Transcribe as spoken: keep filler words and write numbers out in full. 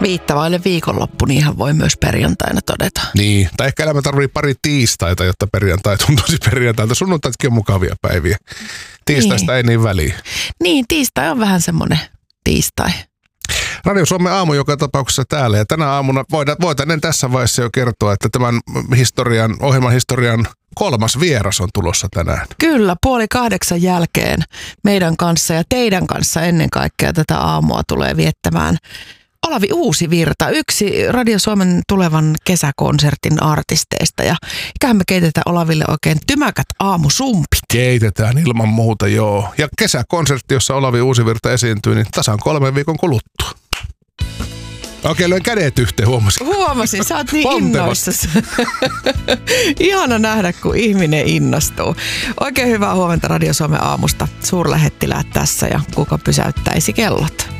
Viittä vaille viikonloppu, niinhän voi myös perjantaina todeta. Niin, tai ehkä elämä tarvii pari tiistaita, jotta perjantai tuntuisi perjantailta. Sunnuntaitkin on mukavia päiviä. Tiistaista niin. Ei niin väliä. Niin, tiistai on vähän semmoinen tiistai. Radio Suomen aamu joka tapauksessa täällä ja tänä aamuna voitaneen tässä vaiheessa jo kertoa, että tämän historian, ohjelman historian kolmas vieras on tulossa tänään. Kyllä, puoli kahdeksan jälkeen meidän kanssa ja teidän kanssa ennen kaikkea tätä aamua tulee viettämään Olavi Uusivirta, yksi Radio Suomen tulevan kesäkonsertin artisteista. Ja eiköhän me keitetään Olaville oikein tymäkät aamusumpit. Keitetään ilman muuta, joo. Ja kesäkonsertti, jossa Olavi Uusivirta esiintyy, niin tasan kolmen viikon kuluttua. Okei, löin kädet yhteen, huomasin. Huomasin, sä oot niin innoissasi. Ihana nähdä, kun ihminen innostuu. Oikein hyvää huomenta Radio Suomen aamusta. Suurlähettiläät tässä ja kuka pysäyttäisi kellot.